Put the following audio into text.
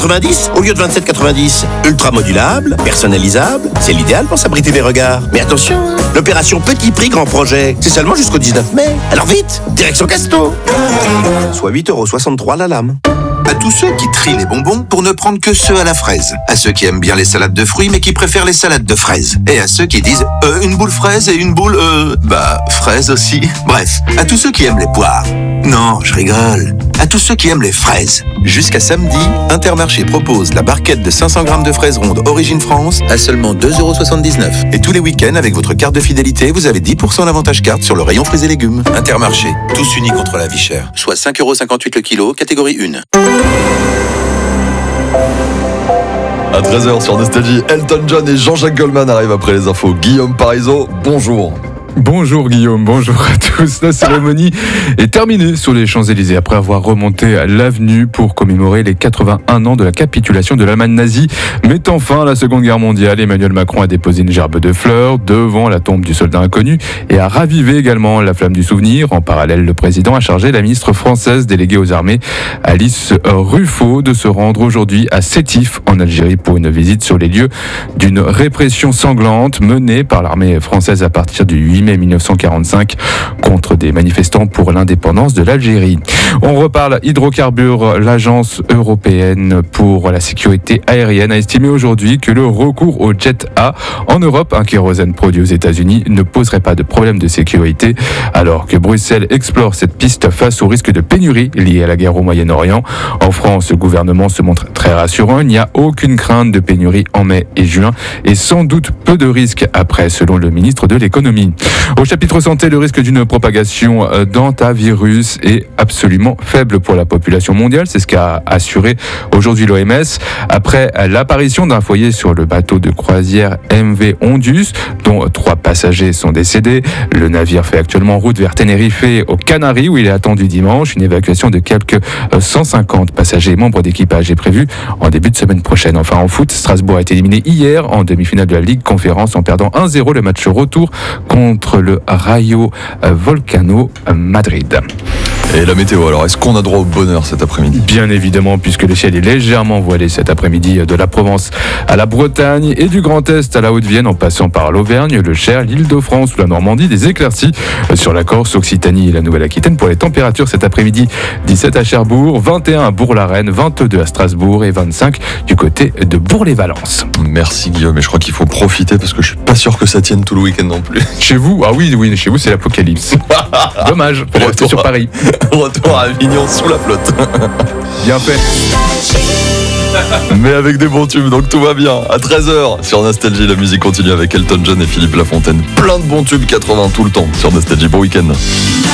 19,90 au lieu de 27,90. Ultra modulable, personnalisable, c'est l'idéal pour s'abriter des regards. Mais attention, l'opération Petit Prix Grand Projet, c'est seulement jusqu'au 19 mai. Alors vite, direction Casto. Soit 8,63€ la lame. À tous ceux qui trient les bonbons pour ne prendre que ceux à la fraise. À ceux qui aiment bien les salades de fruits mais qui préfèrent les salades de fraises. Et à ceux qui disent une boule fraise et une boule fraise aussi. Bref, à tous ceux qui aiment les poires. Non, je rigole. À tous ceux qui aiment les fraises. Jusqu'à samedi, Intermarché propose la barquette de 500 grammes de fraises rondes Origine France à seulement 2,79€. Et tous les week-ends, avec votre carte de fidélité, vous avez 10% d'avantage carte sur le rayon fruits et légumes. Intermarché, tous unis contre la vie chère. Soit 5,58€ le kilo, catégorie 1. À 13h sur Nostalgie, Elton John et Jean-Jacques Goldman arrivent après les infos. Guillaume Parisot, bonjour. Bonjour Guillaume, bonjour à tous. La cérémonie est terminée sur les Champs-Élysées après avoir remonté l'avenue pour commémorer les 81 ans de la capitulation de l'Allemagne nazie. Mettant fin à la Seconde Guerre mondiale, Emmanuel Macron a déposé une gerbe de fleurs devant la tombe du soldat inconnu et a ravivé également la flamme du souvenir. En parallèle, le président a chargé la ministre française déléguée aux armées, Alice Ruffo, de se rendre aujourd'hui à Sétif, en Algérie, pour une visite sur les lieux d'une répression sanglante menée par l'armée française à partir du 8 mai 1945 contre des manifestants pour l'indépendance de l'Algérie. On reparle hydrocarbures. L'Agence européenne pour la sécurité aérienne a estimé aujourd'hui que le recours au Jet A en Europe, un kérosène produit aux États-Unis, ne poserait pas de problème de sécurité, alors que Bruxelles explore cette piste face au risque de pénurie lié à la guerre au Moyen-Orient. En France, le gouvernement se montre très rassurant. Il n'y a aucune crainte de pénurie en mai et juin et sans doute peu de risques après, selon le ministre de l'économie. Au chapitre santé, le risque d'une propagation d'hantavirus est absolument faible pour la population mondiale. C'est ce qu'a assuré aujourd'hui l'OMS après l'apparition d'un foyer sur le bateau de croisière MV Ondus, dont 3 passagers sont décédés. Le navire fait actuellement route vers Tenerife, aux Canaries, où il est attendu dimanche. Une évacuation de quelques 150 passagers et membres d'équipage est prévue en début de semaine prochaine. Enfin, en foot, Strasbourg a été éliminé hier en demi-finale de la Ligue Conférence en perdant 1-0 le match retour contre le Rayo Vallecano Madrid. Et la météo, alors, est-ce qu'on a droit au bonheur cet après-midi ? Bien évidemment, puisque le ciel est légèrement voilé cet après-midi, de la Provence à la Bretagne et du Grand Est à la Haute-Vienne, en passant par l'Auvergne, le Cher, l'Île-de-France ou la Normandie, des éclaircies sur la Corse, Occitanie et la Nouvelle-Aquitaine. Pour les températures cet après-midi, 17 à Cherbourg, 21 à Bourg-la-Reine, 22 à Strasbourg et 25 du côté de Bourg-les-Valences. Merci Guillaume, et je crois qu'il faut profiter parce que je suis pas sûr que ça tienne tout le week-end non plus. Chez vous ? Ah oui, chez vous c'est l'apocalypse. Dommage, restez sur Paris. Retour à Avignon sous la flotte. Bien fait. Mais avec des bons tubes, donc tout va bien. À 13h sur Nostalgie, la musique continue avec Elton John et Philippe Lafontaine. Plein de bons tubes 80 tout le temps sur Nostalgie. Bon week-end.